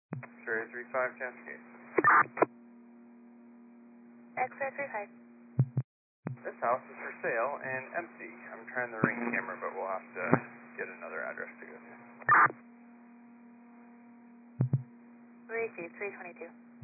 X-ray 35 Cascade. X-ray 35. This house is for sale and empty. I'm trying the ring camera, but we'll have to get another address to go to. Received 322.